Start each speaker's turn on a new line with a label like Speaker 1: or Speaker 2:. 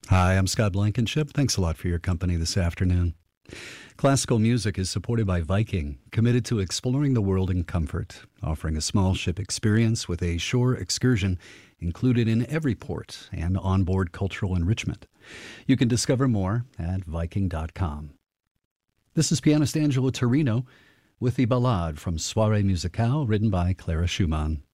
Speaker 1: Hi, I'm Scott Blankenship. Thanks a lot for your company this afternoon. Classical music is supported by Viking, committed to exploring the world in comfort, offering a small ship experience with a shore excursion included in every port and onboard cultural enrichment. You can discover more at Viking.com. This is pianist Angelo Torino with the Ballade from Soirée Musicale, written by Clara Schumann.